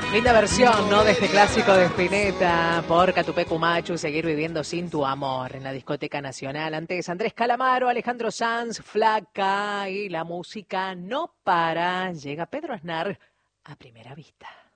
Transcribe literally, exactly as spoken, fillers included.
Linda versión, ¿no? De este clásico de Spinetta por Catupecu Machu, Seguir viviendo sin tu amor en la Discoteca Nacional. Antes Andrés Calamaro, Alejandro Sanz, Flaca y la música no para. Llega Pedro Aznar a Primera Vista.